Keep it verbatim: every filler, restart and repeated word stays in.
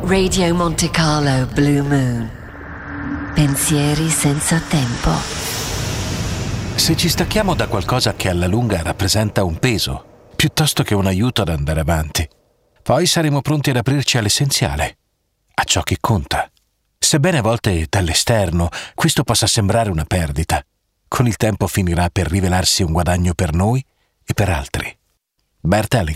Radio Monte Carlo Blue Moon. Pensieri senza tempo. Se ci stacchiamo da qualcosa che alla lunga rappresenta un peso, piuttosto che un aiuto ad andare avanti, poi saremo pronti ad aprirci all'essenziale, a ciò che conta. Sebbene a volte dall'esterno questo possa sembrare una perdita, con il tempo finirà per rivelarsi un guadagno per noi e per altri. Bert Hellinger.